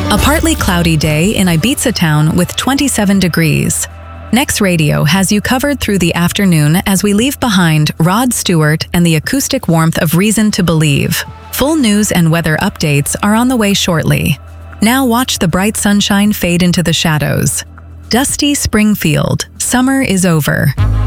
A partly cloudy day in Ibiza town with 27 degrees. Next Radio has you covered through the afternoon as we leave behind Rod Stewart and the acoustic warmth of Reason to Believe. Full news and weather updates are on the way shortly. Now watch the bright sunshine fade into the shadows. Dusty Springfield, summer is over.